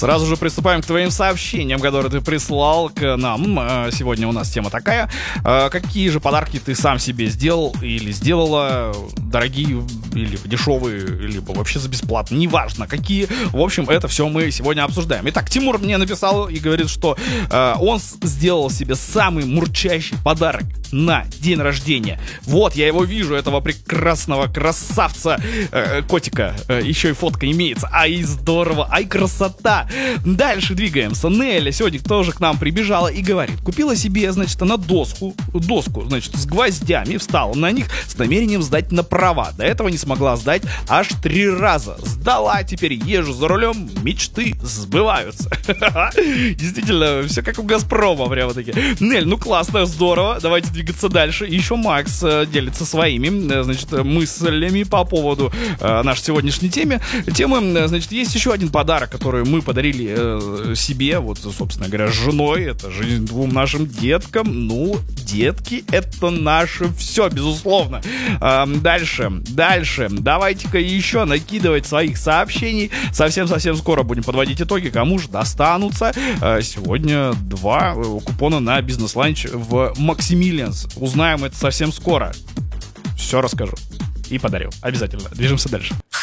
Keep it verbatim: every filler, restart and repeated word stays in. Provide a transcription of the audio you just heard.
Сразу же приступаем к твоим сообщениям, которые ты прислал к нам. Сегодня у нас тема такая. Какие же подарки ты сам себе сделал или сделала, дорогие или дешевые, либо вообще за бесплатно, неважно какие. В общем, это все мы сегодня обсуждаем. Итак, Тимур мне написал и говорит, что э, он сделал себе самый мурчащий подарок на день рождения. Вот, я его вижу, этого прекрасного красавца э, котика. Э, еще и фотка имеется. Ай, здорово, ай, красота. Дальше двигаемся. Неля сегодня тоже к нам прибежала и говорит: купила себе, значит, она доску, доску, значит, с гвоздями, встала на них с намерением сдать на права. До этого не смогла сдать аж три раза. Сдала, теперь езжу за рулем, мечты сбываются. Действительно, все как у Газпрома, прямо таки. Нель, ну классно, здорово, давайте двигаться дальше. Еще Макс э, делится своими, э, значит, мыслями по поводу э, нашей сегодняшней темы. Темы, значит, есть еще один подарок, который мы подарили э, себе, вот, собственно говоря, с женой. Это жизнь двум нашим деткам. Ну, детки, это наше все, безусловно. Э, дальше, дальше. Давайте-ка еще накидывать своих сообщений. Совсем-совсем скоро будем подводить итоги, кому же достанутся. Э, сегодня два купона на бизнес-ланч в Максимилианс. Узнаем это совсем скоро. Все расскажу и подарю. Обязательно. Движемся дальше.